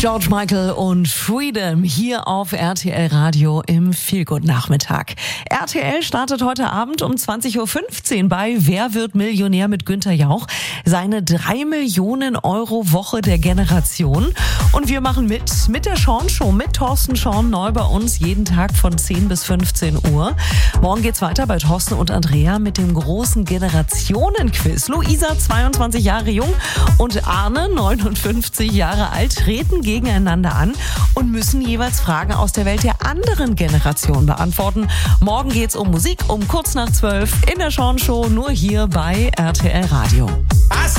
George Michael und Freedom hier auf RTL Radio im Feelgood-Nachmittag. RTL startet heute Abend um 20.15 Uhr bei Wer wird Millionär mit Günther Jauch seine 3 Millionen Euro Woche der Generation. Und wir machen mit der Sean Show, mit Thorsten Sean neu bei uns jeden Tag von 10 bis 15 Uhr. Morgen geht's weiter bei Thorsten und Andrea mit dem großen Generationenquiz. Luisa, 22 Jahre jung, und Arne, 59 Jahre alt, treten gegeneinander an und müssen jeweils Fragen aus der Welt der anderen Generation beantworten. Morgen geht's um Musik um kurz nach 12 in der Sean Show, nur hier bei RTL Radio.